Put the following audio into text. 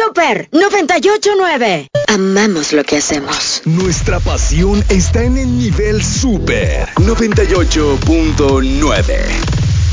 Super 98.9. Amamos lo que hacemos. Nuestra pasión está en el nivel Super 98.9.